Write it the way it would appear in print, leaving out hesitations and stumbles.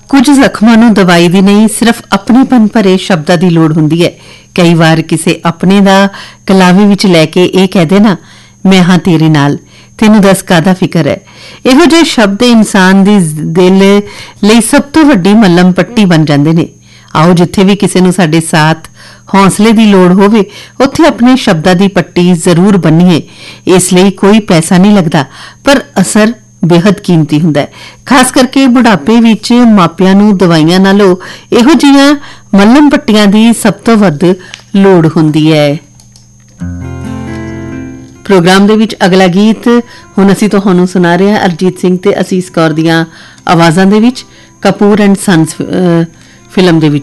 ਕੁਝ ਜ਼ਖਮਾਂ ਨੂੰ ਦਵਾਈ ਦੀ ਨਹੀਂ ਸਿਰਫ ਆਪਣੇਪਨ ਭਰੇ ਸ਼ਬਦਾਂ ਦੀ ਲੋੜ ਹੁੰਦੀ ਹੈ। ਕਈ ਵਾਰ ਕਿਸੇ ਆਪਣੇ ਦਾ ਕਲਾਵੇ ਵਿੱਚ ਲੈ ਕੇ ਇਹ ਕਹਿ ਦੇਣਾ, ਮੈਂ ਹਾਂ ਤੇਰੇ ਨਾਲ, ਤੈਨੂੰ ਦੱਸ ਕਾਹਦਾ ਫਿਕਰ ਹੈ। ਇਹੋ ਜਿਹੇ ਸ਼ਬਦ ਇਨਸਾਨ ਦੀ ਦਿਲ ਲਈ ਸਭ ਤੋਂ ਵੱਡੀ ਮੱਲਮ ਪੱਟੀ ਬਣ ਜਾਂਦੇ ਨੇ। ਆਓ ਜਿੱਥੇ ਵੀ ਕਿਸੇ ਨੂੰ ਸਾਡੇ ਸਾਥ ਹੌਸਲੇ ਦੀ ਲੋੜ ਹੋਵੇ ਉੱਥੇ ਆਪਣੇ ਸ਼ਬਦਾਂ ਦੀ ਪੱਟੀ ਜ਼ਰੂਰ ਬੰਨੀਏ। ਇਸ ਲਈ ਕੋਈ ਪੈਸਾ ਨਹੀਂ ਲੱਗਦਾ, ਪਰ ਅਸਰ ਬੇहद ਕੀਮਤੀ ਹੁੰਦਾ ਹੈ। ਖਾਸ ਕਰਕੇ ਬੁਢਾਪੇ ਵਿੱਚ ਮਾਪਿਆਂ ਨੂੰ ਦਵਾਈਆਂ ਨਾਲੋਂ ਇਹੋ ਜਿਹੀਆਂ ਮੱਲਮ ਪੱਟੀਆਂ ਦੀ ਸਭ ਤੋਂ ਵੱਧ ਲੋੜ ਹੁੰਦੀ ਹੈ। ਪ੍ਰੋਗਰਾਮ ਦੇ ਵਿੱਚ ਅਗਲਾ ਗੀਤ ਹੁਣ ਅਸੀਂ ਤੁਹਾਨੂੰ ਸੁਣਾ ਰਹੇ ਹਾਂ ਅਰਜੀਤ ਸਿੰਘ ਤੇ ਅਸੀਸ ਕੌਰ ਦੀਆਂ ਆਵਾਜ਼ਾਂ ਦੇ ਵਿੱਚ ਕਪੂਰ ਐਂਡ ਸੰਸ ਫਿਲਮ ਦੇ ਵਿੱਚ।